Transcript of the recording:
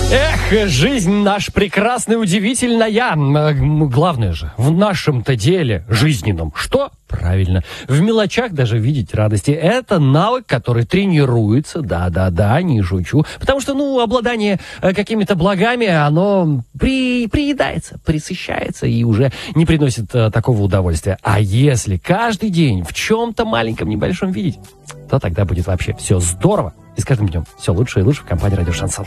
Эх, жизнь наш прекрасная, удивительная. Главное же, в нашем-то деле жизненном. Что? Правильно. В мелочах даже видеть радости. Это навык, который тренируется. Да, не шучу. Потому что, обладание какими-то благами, оно приедается, присыщается и уже не приносит такого удовольствия. А если каждый день в чем-то маленьком, небольшом видеть, то тогда будет вообще все здорово. И с каждым днем все лучше и лучше в компании «Радио Шансон».